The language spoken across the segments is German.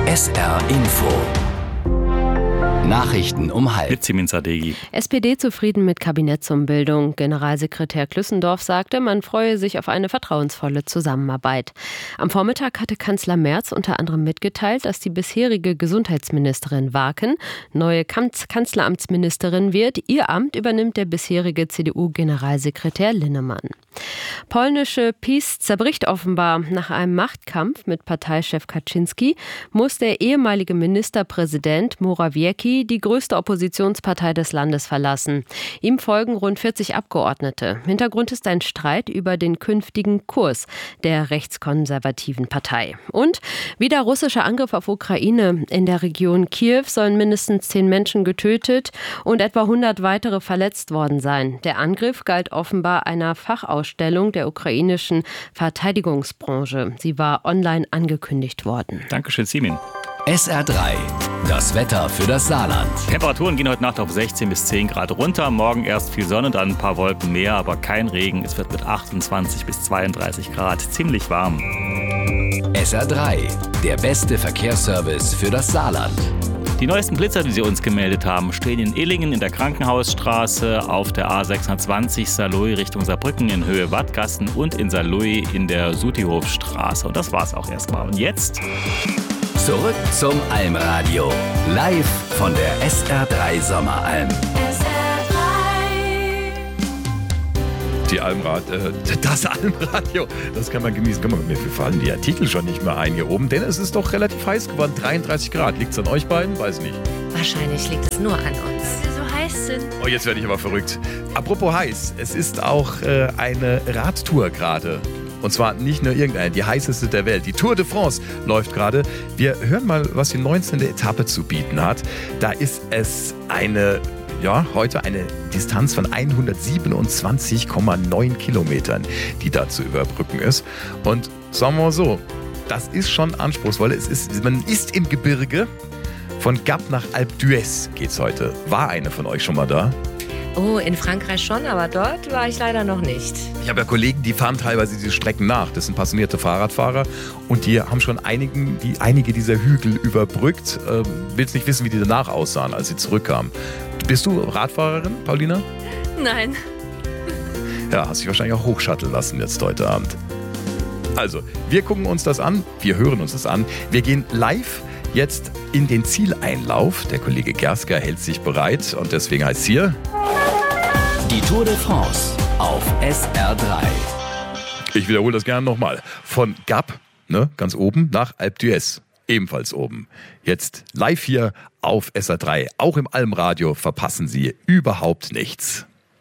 SR Info. Nachrichten um halb. Mit Simin Sadeghi. SPD zufrieden mit Kabinettsumbildung. Generalsekretär Klüssendorf sagte, man freue sich auf eine vertrauensvolle Zusammenarbeit. Am Vormittag hatte Kanzler Merz unter anderem mitgeteilt, dass die bisherige Gesundheitsministerin Warken neue Kanzleramtsministerin wird. Ihr Amt übernimmt der bisherige CDU-Generalsekretär Linnemann. Polnische PiS zerbricht offenbar. Nach einem Machtkampf mit Parteichef Kaczynski muss der ehemalige Ministerpräsident Morawiecki die größte Oppositionspartei des Landes verlassen. Ihm folgen rund 40 Abgeordnete. Hintergrund ist ein Streit über den künftigen Kurs der rechtskonservativen Partei. Und wieder russischer Angriff auf Ukraine. In der Region Kiew sollen mindestens 10 Menschen getötet und etwa 100 weitere verletzt worden sein. Der Angriff galt offenbar einer Fachausstellung der ukrainischen Verteidigungsbranche. Sie war online angekündigt worden. Dankeschön, Simin. SR3, das Wetter für das Saarland. Temperaturen gehen heute Nacht auf 16 bis 10 Grad runter. Morgen erst viel Sonne, dann ein paar Wolken mehr, aber kein Regen. Es wird mit 28 bis 32 Grad ziemlich warm. SR3, der beste Verkehrsservice für das Saarland. Die neuesten Blitzer, die Sie uns gemeldet haben, stehen in Illingen in der Krankenhausstraße, auf der A620 Saarlouis Richtung Saarbrücken in Höhe Wattgassen und in Saarlouis in der Sutihofstraße. Und das war's auch erstmal. Und jetzt zurück zum Almradio. Live von der SR3 Sommeralm. Die das Almradio, das kann man genießen. Mir fallen die Artikel schon nicht mehr ein hier oben, denn es ist doch relativ heiß geworden. 33 Grad. Liegt es an euch beiden? Weiß nicht. Wahrscheinlich liegt es nur an uns. Weil wir so heiß sind. Oh, jetzt werde ich aber verrückt. Apropos heiß, es ist auch eine Radtour gerade. Und zwar nicht nur irgendeine, die heißeste der Welt. Die Tour de France läuft gerade. Wir hören mal, was die 19. Etappe zu bieten hat. Da ist es heute eine Distanz von 127,9 Kilometern, die da zu überbrücken ist. Und sagen wir mal so, das ist schon anspruchsvoll. Man ist im Gebirge. Von Gap nach Alpe d'Huez geht's heute. War eine von euch schon mal da? Oh, in Frankreich schon, aber dort war ich leider noch nicht. Ich habe ja Kollegen, die fahren teilweise diese Strecken nach. Das sind passionierte Fahrradfahrer und die haben schon einige dieser Hügel überbrückt. Willst nicht wissen, wie die danach aussahen, als sie zurückkamen. Bist du Radfahrerin, Paulina? Nein. Ja, hast dich wahrscheinlich auch hochschatteln lassen jetzt heute Abend. Also, wir gucken uns das an, wir hören uns das an. Wir gehen live jetzt in den Zieleinlauf. Der Kollege Gersker hält sich bereit und deswegen heißt es hier die Tour de France auf SR3. Ich wiederhole das gerne nochmal. Von Gap, ganz oben, nach Alpe d'Huez, ebenfalls oben. Jetzt live hier auf SR3. Auch im Almradio verpassen Sie überhaupt nichts.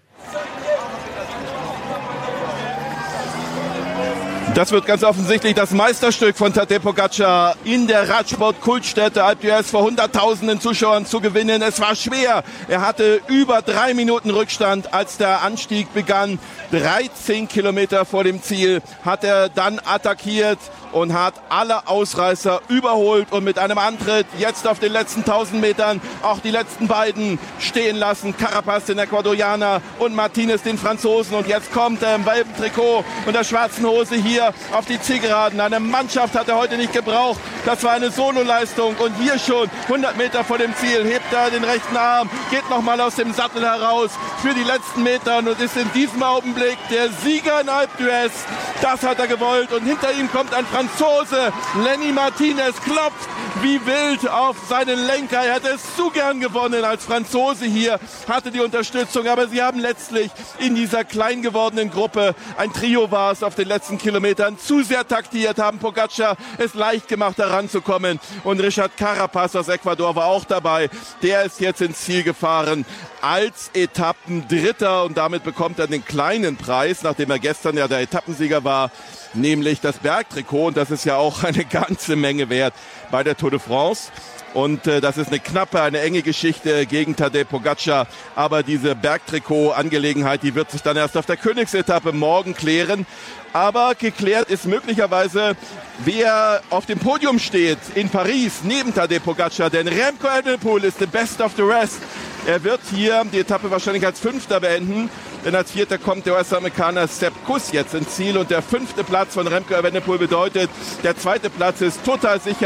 Das wird ganz offensichtlich das Meisterstück von Tadej Pogačar in der Radsport-Kultstätte Alpe d'Huez vor hunderttausenden Zuschauern zu gewinnen. Es war schwer. Er hatte über 3 Minuten Rückstand, als der Anstieg begann. 13 Kilometer vor dem Ziel hat er dann attackiert und hat alle Ausreißer überholt und mit einem Antritt jetzt auf den letzten 1000 Metern auch die letzten beiden stehen lassen. Carapaz, den Ecuadorianer, und Martinez, den Franzosen. Und jetzt kommt er im gelben Trikot und der schwarzen Hose hier auf die Zielgeraden. Eine Mannschaft hat er heute nicht gebraucht. Das war eine Sololeistung. Und hier schon 100 Meter vor dem Ziel hebt er den rechten Arm, geht nochmal aus dem Sattel heraus für die letzten Meter und ist in diesem Augenblick der Sieger in Alpe d'Huez. Das hat er gewollt. Und hinter ihm kommt ein Franzose, Lenny Martinez, klopft wie wild auf seinen Lenker. Er hätte es zu gern gewonnen als Franzose hier, hatte die Unterstützung. Aber sie haben letztlich in dieser klein gewordenen Gruppe, ein Trio war es auf den letzten Kilometern, zu sehr taktiert, haben Pogačar es leicht gemacht, heranzukommen. Und Richard Carapaz aus Ecuador war auch dabei. Der ist jetzt ins Ziel gefahren als Etappendritter und damit bekommt er den kleinen Preis, nachdem er gestern ja der Etappensieger war, nämlich das Bergtrikot. Und das ist ja auch eine ganze Menge wert bei der Tour de France. Und das ist eine knappe, eine enge Geschichte gegen Tadej Pogačar. Aber diese Bergtrikot-Angelegenheit, die wird sich dann erst auf der Königsetappe morgen klären. Aber geklärt ist möglicherweise, wer auf dem Podium steht in Paris neben Tadej Pogačar. Denn Remco Evenepoel ist the best of the rest. Er wird hier die Etappe wahrscheinlich als Fünfter beenden. Denn als Vierter kommt der US-Amerikaner Sepp Kuss jetzt ins Ziel. Und der 5. Platz von Remco Evenepoel bedeutet, der 2. Platz ist total sicher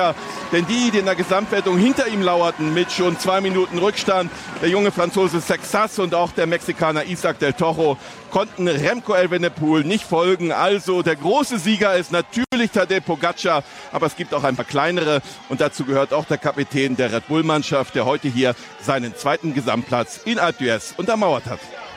Denn die in der Gesamtwertung hinter ihm lauerten mit schon 2 Minuten Rückstand, der junge Franzose Sexas und auch der Mexikaner Isaac del Toro, konnten Remco Evenepoel nicht folgen. Also der große Sieger ist natürlich Tadej Pogačar, aber es gibt auch ein paar kleinere und dazu gehört auch der Kapitän der Red Bull-Mannschaft, der heute hier seinen 2. Gesamtplatz in Alpe d'Huez untermauert hat.